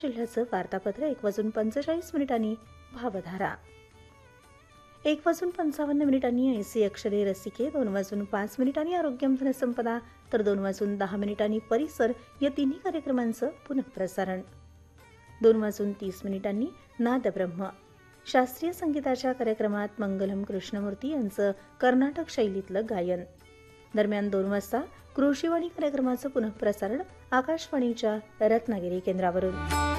जिल्ह्याचं वार्तापत्र 1:45 भावधारा 1:55 ऐसी अक्षरे रसिके 2:05 आरोग्यम धनसंपदा तर 2:10 परिसर या तिन्ही कार्यक्रमांचं पुनःप्रसारण 2:30 नादब्रह्म शास्त्रीय संगीताच्या कार्यक्रमात मंगलम कृष्णमूर्ती यांचं कर्नाटक शैलीतलं गायन. दरम्यान 2 वाजता कृषीवाणी कार्यक्रमाचं पुनःप्रसारण आकाशवाणीच्या रत्नागिरी केंद्रावरून.